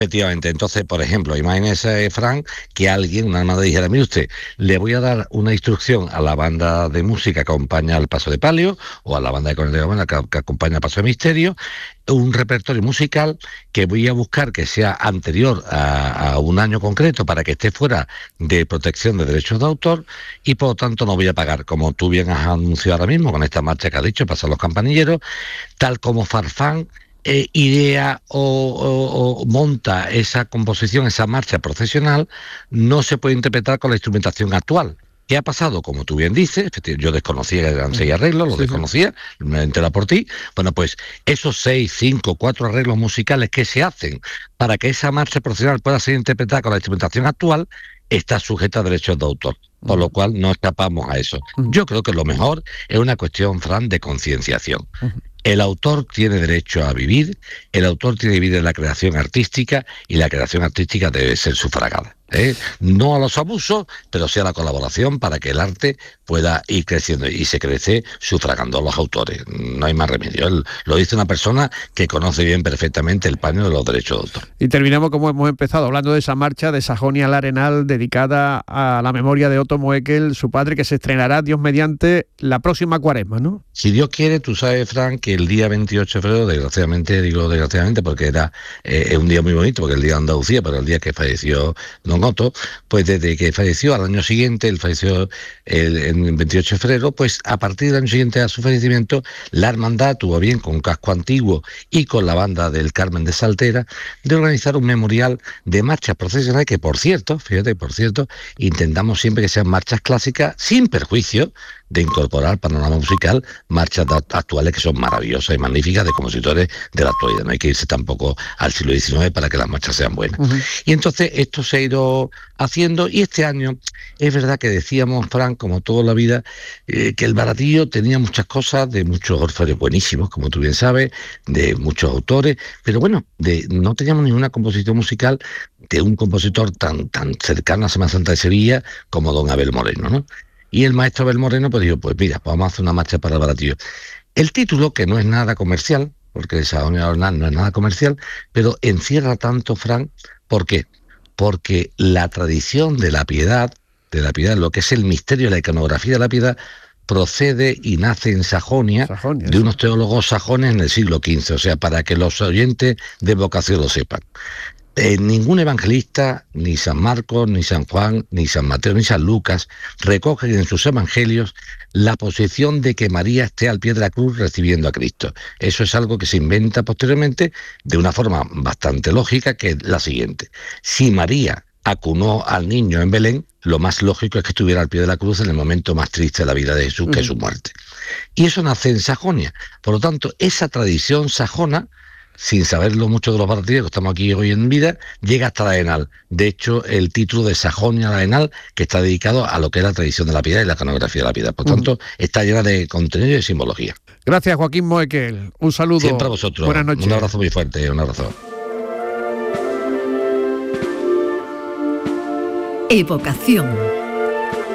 Efectivamente, entonces, por ejemplo, imagínese, Fran, que alguien, una hermana, dijera, mire usted, le voy a dar una instrucción a la banda de música que acompaña al Paso de Palio, o a la banda de cornetas de Gabona que acompaña al Paso de Misterio, un repertorio musical que voy a buscar que sea anterior a un año concreto para que esté fuera de protección de derechos de autor, y por lo tanto no voy a pagar, como tú bien has anunciado ahora mismo, con esta marcha que has dicho, pasan los campanilleros, tal como Farfán idea o monta esa composición, esa marcha procesional, no se puede interpretar con la instrumentación actual. ¿Qué ha pasado? Como tú bien dices, yo desconocía que eran 6 arreglos, los desconocía, me he enterado por ti. Bueno, pues esos 6, 5, 4 arreglos musicales que se hacen para que esa marcha procesional pueda ser interpretada con la instrumentación actual, está sujeta a derechos de autor, por lo cual no escapamos a eso. Yo creo que lo mejor es una cuestión, Fran, de concienciación. El autor tiene derecho a vivir, el autor tiene que vivir en la creación artística, y la creación artística debe ser sufragada. No a los abusos, pero sí a la colaboración para que el arte pueda ir creciendo, y se crece sufragando a los autores. No hay más remedio. Lo dice una persona que conoce bien perfectamente el paño de los derechos de autor. Y terminamos como hemos empezado, hablando de esa marcha de Sajonia al Arenal dedicada a la memoria de Otto Moekel, su padre, que se estrenará, Dios mediante, la próxima Cuaresma, ¿no? Si Dios quiere, tú sabes, Fran, que el día 28 de febrero, desgraciadamente, digo desgraciadamente porque era un día muy bonito, porque el día de Andalucía, pero el día que falleció don Otto, pues desde que falleció al año siguiente, él falleció el 28 de febrero, pues a partir del año siguiente a su fallecimiento, la hermandad tuvo bien, con Casco Antiguo y con la banda del Carmen de Saltera, de organizar un memorial de marchas procesionales que, por cierto, intentamos siempre que sean marchas clásicas, sin perjuicio de incorporar al panorama musical marchas actuales que son maravillosas y magníficas de compositores de la actualidad. No hay que irse tampoco al siglo XIX para que las marchas sean buenas. Y entonces esto se ha ido haciendo, y este año es verdad que decíamos, Fran, como toda la vida, que el Baratillo tenía muchas cosas, de muchos orfebres buenísimos, como tú bien sabes, de muchos autores, pero bueno, no teníamos ninguna composición musical de un compositor tan cercano a Semana Santa de Sevilla como don Abel Moreno, ¿no? Y el maestro Abel Moreno pues dijo, pues mira, vamos a hacer una marcha para el Baratillo. El título, que no es nada comercial, porque Sajonia al Arenal no es nada comercial, pero encierra tanto, Fran. ¿Por qué? Porque la tradición de la piedad, lo que es el misterio de la iconografía de la piedad, procede y nace en Sajonia de unos teólogos sajones en el siglo XV, o sea, para que los oyentes de vocación lo sepan. Ningún evangelista, ni San Marcos, ni San Juan, ni San Mateo, ni San Lucas, recogen en sus evangelios la posición de que María esté al pie de la cruz recibiendo a Cristo. Eso es algo que se inventa posteriormente de una forma bastante lógica, que es la siguiente. Si María acunó al niño en Belén, lo más lógico es que estuviera al pie de la cruz en el momento más triste de la vida de Jesús, que es su muerte. Y eso nace en Sajonia. Por lo tanto, esa tradición sajona, sin saberlo mucho de los baratillos que estamos aquí hoy en vida, llega hasta la Arenal. De hecho, el título de Sajonia al Arenal, que está dedicado a lo que es la tradición de la piedad y la iconografía de la piedad. Por tanto, está llena de contenido y de simbología. Gracias, Joaquín Moekel. Un saludo. Siempre a vosotros. Buenas noches. Un abrazo muy fuerte. Un abrazo. Evocación.